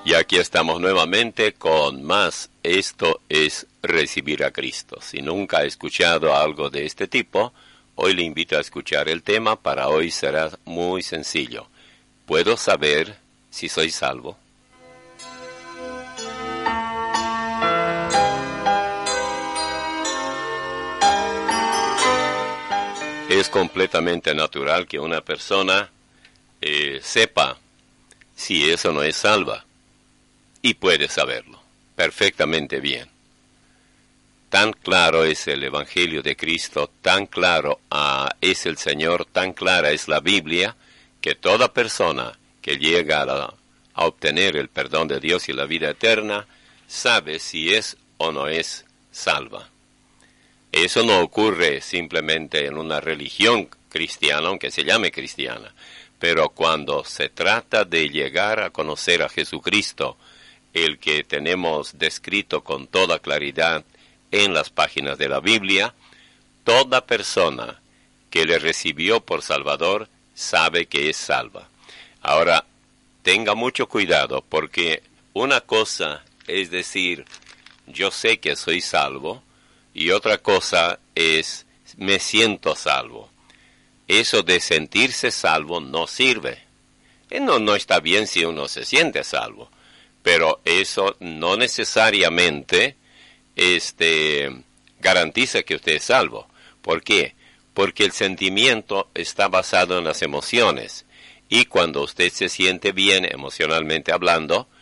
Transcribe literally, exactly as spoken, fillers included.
Y aquí estamos nuevamente con más. Esto es recibir a Cristo. Si nunca ha escuchado algo de este tipo, hoy le invito a escuchar el tema. Para hoy será muy sencillo. ¿Puedo saber si soy salvo? Es completamente natural que una persona eh, sepa si eso no es salva. Y puede saberlo perfectamente bien. Tan claro es el Evangelio de Cristo, tan claro uh, es el Señor, tan clara es la Biblia, que toda persona que llega a, la, a obtener el perdón de Dios y la vida eterna, sabe si es o no es salva. Eso no ocurre simplemente en una religión cristiana, aunque se llame cristiana, pero cuando se trata de llegar a conocer a Jesucristo, el que tenemos descrito con toda claridad en las páginas de la Biblia, toda persona que le recibió por Salvador sabe que es salva. Ahora, tenga mucho cuidado, porque una cosa es decir, yo sé que soy salvo, y otra cosa es, me siento salvo. Eso de sentirse salvo no sirve. No, no está bien si uno se siente salvo. Pero eso no necesariamente este, garantiza que usted es salvo. ¿Por qué? Porque el sentimiento está basado en las emociones. Y cuando usted se siente bien emocionalmente hablando,